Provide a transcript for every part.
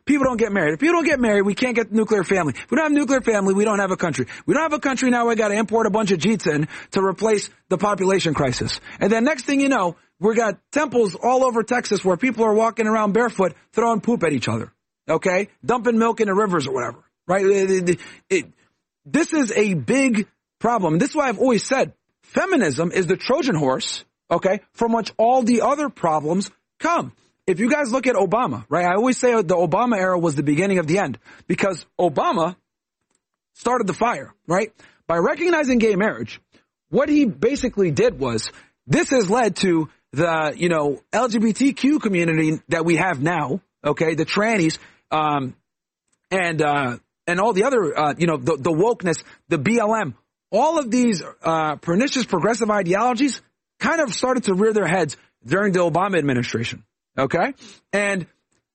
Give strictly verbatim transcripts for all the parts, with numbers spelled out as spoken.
people don't get married. If people don't get married, we can't get the nuclear family. If we don't have nuclear family, we don't have a country. We don't have a country, now we got to import a bunch of Jeets in to replace the population crisis. And then next thing you know, we got temples all over Texas where people are walking around barefoot throwing poop at each other. Okay? Dumping milk into rivers or whatever. Right? It, it, it, this is a big problem. This is why I've always said feminism is the Trojan horse, okay, from which all the other problems come. If you guys look at Obama, right, I always say the Obama era was the beginning of the end because Obama started the fire, right? By recognizing gay marriage, what he basically did was this has led to the, you know, L G B T Q community that we have now, okay, the trannies, um, and, uh, and all the other, uh, you know, the, the wokeness, the B L M, all of these, uh, pernicious progressive ideologies kind of started to rear their heads during the Obama administration. Okay. And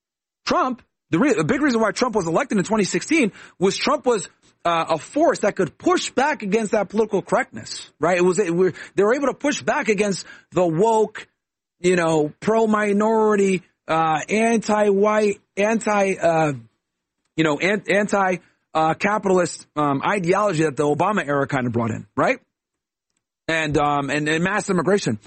Trump, the, re- the big reason why Trump was elected in twenty sixteen was Trump was uh, a force that could push back against that political correctness, right? It was, it, we're, they were able to push back against the woke, you know, pro-minority, uh, anti-white, anti, uh, you know, an- anti, uh, capitalist, um, ideology that the Obama era kind of brought in, right? And, um, and, and mass immigration.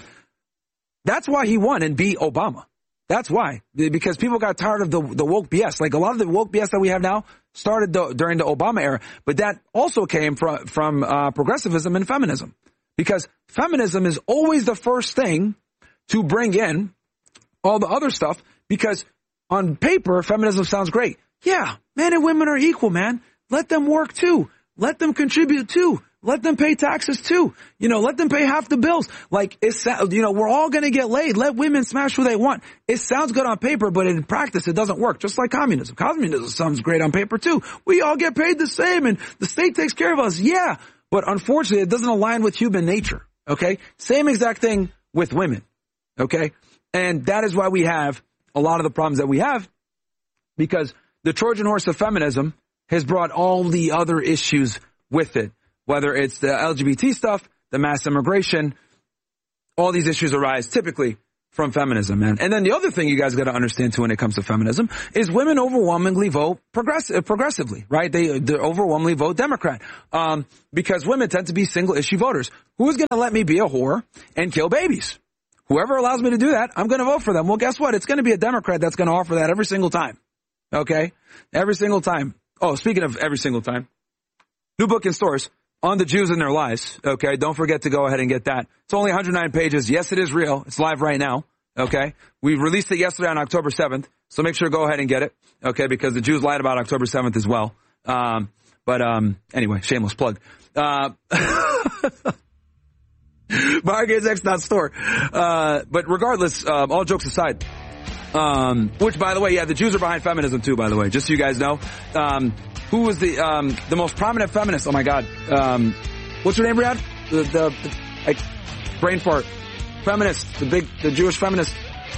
That's why he won and beat Obama. That's why, because people got tired of the, the woke B S. Like a lot of the woke B S that we have now started the, during the Obama era, but that also came from, from, uh, progressivism and feminism, because feminism is always the first thing to bring in all the other stuff, because on paper, feminism sounds great. Yeah, men and women are equal, man. Let them work too. Let them contribute too. Let them pay taxes too. You know, let them pay half the bills. Like, it's, you know, we're all going to get laid. Let women smash who they want. It sounds good on paper, but in practice, it doesn't work. Just like communism. Communism sounds great on paper too. We all get paid the same and the state takes care of us. Yeah. But unfortunately, it doesn't align with human nature. Okay. Same exact thing with women. Okay. And that is why we have a lot of the problems that we have, because the Trojan horse of feminism has brought all the other issues with it. Whether it's the L G B T stuff, the mass immigration, all these issues arise typically from feminism, man. And then the other thing you guys got to understand too when it comes to feminism is women overwhelmingly vote progressive, progressively, right? They, they overwhelmingly vote Democrat, um, because women tend to be single issue voters. Who's going to let me be a whore and kill babies? Whoever allows me to do that, I'm going to vote for them. Well, guess what? It's going to be a Democrat that's going to offer that every single time. Okay? Every single time. Oh, speaking of every single time, new book in stores. On the Jews and Their Lies, okay? Don't forget to go ahead and get that. It's only one hundred nine pages. Yes, it is real. It's live right now, okay? We released it yesterday on October seventh, so make sure to go ahead and get it, okay? Because the Jews lied about October seventh as well. Um, but um, anyway, shameless plug. Uh, bargains x dot store. Uh, but regardless, um, all jokes aside, um, which, by the way, yeah, the Jews are behind feminism too, by the way, just so you guys know. Um, Who was the um the most prominent feminist? Oh my God, um, what's her name, Riyadh? The, the the like brain fart feminist, the big the Jewish feminist.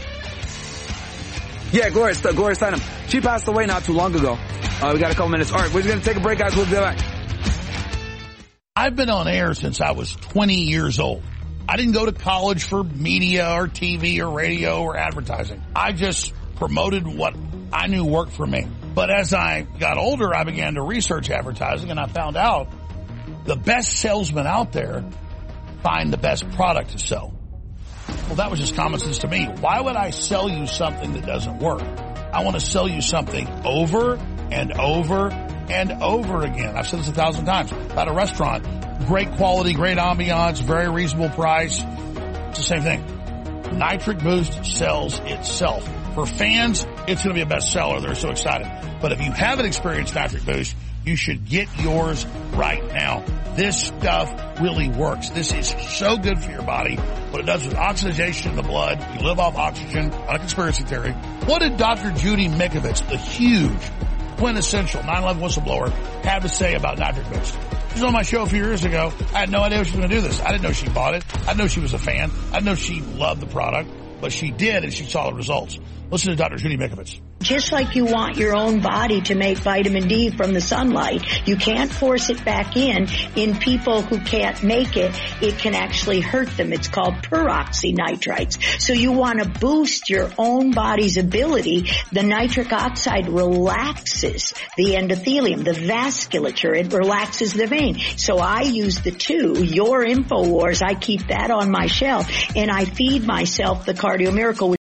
Yeah, Gloria Gloria Steinem. She passed away not too long ago. Uh, we got a couple minutes. All right, we're gonna take a break, guys. We'll be back. I've been on air since I was twenty years old. I didn't go to college for media or T V or radio or advertising. I just promoted what I knew worked for me. But as I got older, I began to research advertising, and I found out the best salesmen out there find the best product to sell. Well, that was just common sense to me. Why would I sell you something that doesn't work? I want to sell you something over and over and over again. I've said this a thousand times. At a restaurant, great quality, great ambiance, very reasonable price. It's the same thing. Nitric Boost sells itself. For fans, it's going to be a bestseller. They're so excited. But if you haven't experienced Nitric Boost, you should get yours right now. This stuff really works. This is so good for your body. What it does with oxidation in the blood. You live off oxygen. On a conspiracy theory. What did Doctor Judy Mikovits, the huge, quintessential nine eleven whistleblower, have to say about Nitric Boost? She was on my show a few years ago. I had no idea she was going to do this. I didn't know she bought it. I didn't know she was a fan. I didn't know she loved the product. But she did, and she saw the results. Listen to Doctor Judy Mikovits. just like you want your own body to make vitamin D from the sunlight, you can't force it back in. In people who can't make it, it can actually hurt them. It's called peroxynitrites. So you want to boost your own body's ability. The nitric oxide relaxes the endothelium, the vasculature. It relaxes the vein. So I use the two, your InfoWars, I keep that on my shelf, and I feed myself the Cardio Miracle,